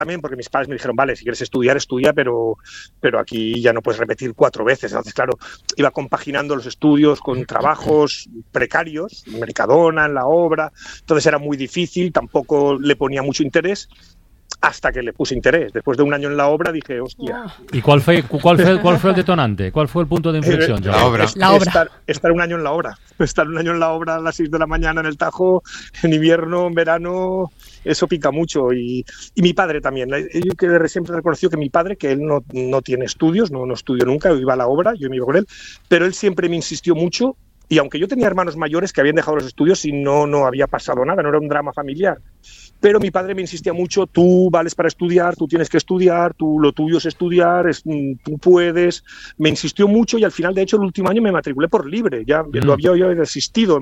también, porque mis padres me dijeron, vale, si quieres estudiar, estudia, pero aquí ya no puedes repetir 4 veces. Entonces, claro, iba compaginando los estudios con trabajos precarios, en Mercadona, en la obra, entonces era muy difícil, tampoco le ponía mucho interés, hasta que le puse interés. Después de un año en la obra dije, hostia. ¿Y cuál fue el detonante? ¿Cuál fue el punto de inflexión? La obra. Estar un año en la obra. Estar un año en la obra a las 6 de la mañana en el Tajo, en invierno, en verano, eso pica mucho. Y mi padre también. Yo que siempre reconoció que mi padre, que él no tiene estudios, no estudió nunca, iba a la obra, yo me iba con él, pero él siempre me insistió mucho. Y aunque yo tenía hermanos mayores que habían dejado los estudios y no había pasado nada, no era un drama familiar, pero mi padre me insistía mucho, tú vales para estudiar, tú tienes que estudiar, lo tuyo es estudiar, tú puedes. Me insistió mucho y al final, de hecho, el último año me matriculé por libre. Ya lo había desistido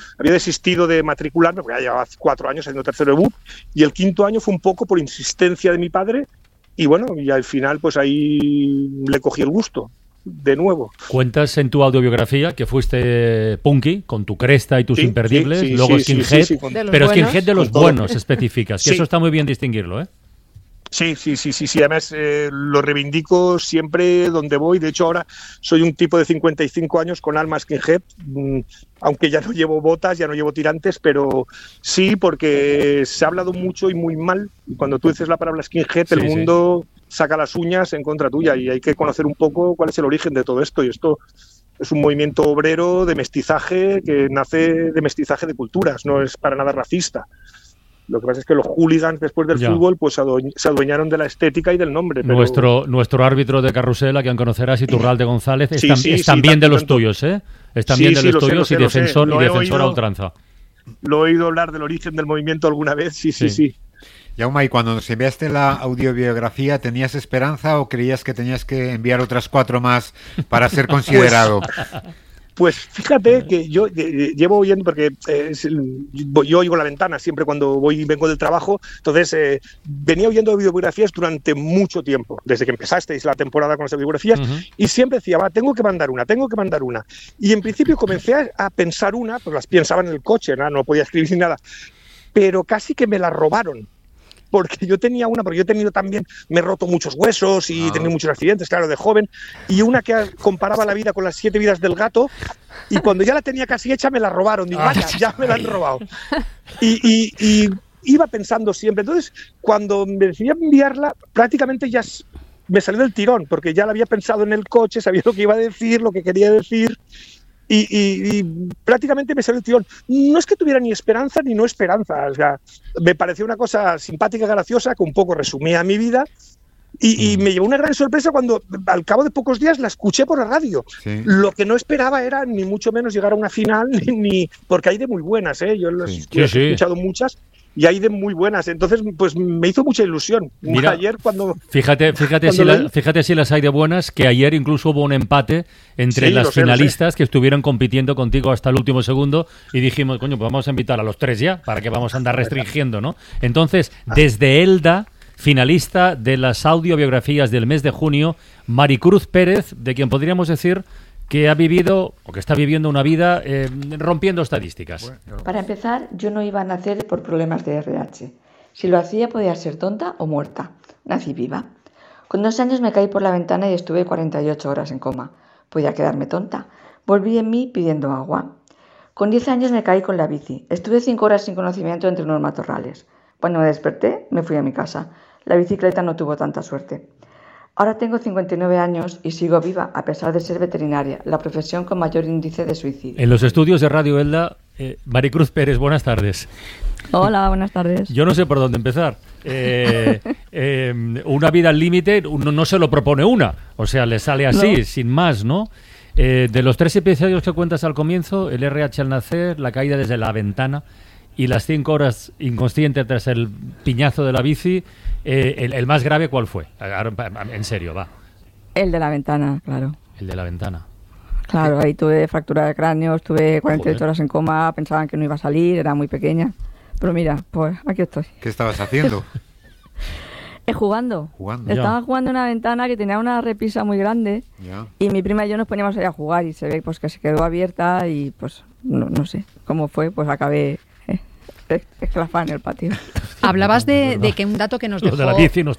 de matricularme, porque ya llevaba 4 años haciendo tercero de BUP, y el 5.º año fue un poco por insistencia de mi padre, y bueno, y al final pues ahí le cogí el gusto. De nuevo. Cuentas en tu autobiografía que fuiste punky, con tu cresta y tus imperdibles, luego skinhead, pero skinhead de los buenos especificas, que eso está muy bien distinguirlo, ¿eh? Sí, además lo reivindico siempre donde voy. De hecho, ahora soy un tipo de 55 años con alma skinhead, aunque ya no llevo botas, ya no llevo tirantes, pero sí, porque se ha hablado mucho y muy mal. Y cuando tú dices la palabra skinhead, el mundo saca las uñas en contra tuya, y hay que conocer un poco cuál es el origen de todo esto. Y esto es un movimiento obrero de mestizaje que nace de mestizaje de culturas, no es para nada racista. Lo que pasa es que los hooligans después del fútbol pues se adueñaron de la estética y del nombre. Pero... Nuestro árbitro de carrusel, a quien conocerás, Iturralde González, es también de los tuyos, ¿eh? Es también de los tuyos y defensor a ultranza. Lo he oído hablar del origen del movimiento alguna vez, sí. Jaume, ¿y cuando nos enviaste la audiobiografía, tenías esperanza o creías que tenías que enviar otras 4 más para ser considerado? Pues fíjate que yo llevo oyendo, porque yo oigo La Ventana siempre cuando vengo del trabajo, entonces venía oyendo biografías durante mucho tiempo, desde que empezasteis la temporada con las biografías, y siempre decía, tengo que mandar una. Y en principio comencé a pensar una, pues las pensaba en el coche, no podía escribir ni nada, pero casi que me la robaron. Porque yo tenía una, porque yo he tenido también, me he roto muchos huesos y he tenido muchos accidentes, claro, de joven, y una que comparaba la vida con las 7 vidas del gato, y cuando ya la tenía casi hecha me la robaron, digo, vaya, ya me la han robado. Y iba pensando siempre, entonces cuando me decidí a enviarla, prácticamente ya me salió del tirón, porque ya la había pensado en el coche, sabía lo que iba a decir, lo que quería decir, y prácticamente me salió el tirón. No es que tuviera ni esperanza ni no esperanza, o sea, me pareció una cosa simpática, graciosa, que un poco resumía mi vida, y me llevó una gran sorpresa cuando al cabo de pocos días la escuché por la radio. Lo que no esperaba era ni mucho menos llegar a una final, ni porque hay de muy buenas, yo he escuchado muchas, y hay de muy buenas, entonces pues me hizo mucha ilusión. Mira, ayer cuando fíjate si las hay de buenas, que ayer incluso hubo un empate entre las finalistas que estuvieron compitiendo contigo hasta el último segundo, y dijimos, coño, pues vamos a invitar a los 3 ya, para que vamos a andar restringiendo, ¿no? Entonces, desde Elda, finalista de las audiobiografías del mes de junio, Maricruz Pérez, de quien podríamos decir que ha vivido o que está viviendo una vida rompiendo estadísticas. Para empezar, yo no iba a nacer por problemas de RH. Si lo hacía, podía ser tonta o muerta. Nací viva. Con 2 años me caí por la ventana y estuve 48 horas en coma. Podía quedarme tonta. Volví en mí pidiendo agua. Con 10 años me caí con la bici. Estuve 5 horas sin conocimiento entre unos matorrales. Cuando me desperté, me fui a mi casa. La bicicleta no tuvo tanta suerte. Ahora tengo 59 años y sigo viva, a pesar de ser veterinaria, la profesión con mayor índice de suicidio. En los estudios de Radio Elda, Maricruz Pérez, buenas tardes. Hola, buenas tardes. Yo no sé por dónde empezar. Una vida al límite uno no se lo propone una, o sea, le sale así, sin más, ¿no? De los 3 episodios que cuentas al comienzo, el RH al nacer, la caída desde la ventana y las 5 horas inconsciente tras el piñazo de la bici, el más grave, ¿cuál fue? En serio, va. El de la ventana, claro. El de la ventana. Claro, ahí tuve fractura de cráneo, estuve 48 horas en coma, pensaban que no iba a salir, era muy pequeña. Pero mira, pues aquí estoy. ¿Qué estabas haciendo? Jugando. Estaba jugando en una ventana que tenía una repisa muy grande, y mi prima y yo nos poníamos ahí a jugar, y se ve pues que se quedó abierta y pues no sé cómo fue, pues acabé esclafada en el patio. Hablabas de que un dato que nos dejó... Lo de la bici nos